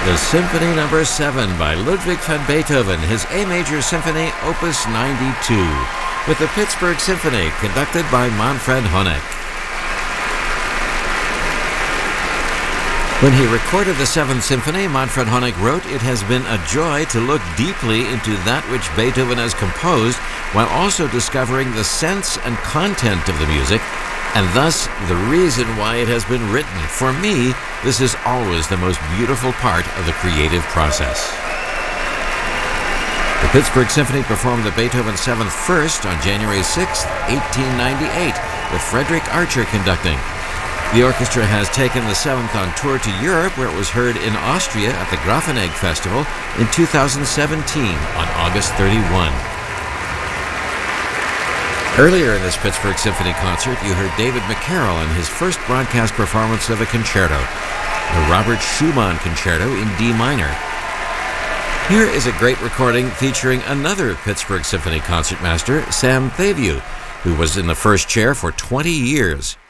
The Symphony No. 7 by Ludwig van Beethoven, his A Major Symphony, Opus 92, with the Pittsburgh Symphony, conducted by Manfred Honeck. When he recorded the Seventh Symphony, Manfred Honeck wrote, "It has been a joy to look deeply into that which Beethoven has composed, while also discovering the sense and content of the music, and thus the reason why it has been written. For me, this is always the most beautiful part of the creative process." The Pittsburgh Symphony performed the Beethoven Seventh first on January 6, 1898, with Frederick Archer conducting. The orchestra has taken the Seventh on tour to Europe, where it was heard in Austria at the Grafenegg Festival in 2017 on August 31. Earlier in this Pittsburgh Symphony concert, you heard David McCarroll in his first broadcast performance of a concerto, the Robert Schumann Concerto in D minor. Here is a great recording featuring another Pittsburgh Symphony concertmaster, Sam Thavieu, who was in the first chair for 20 years.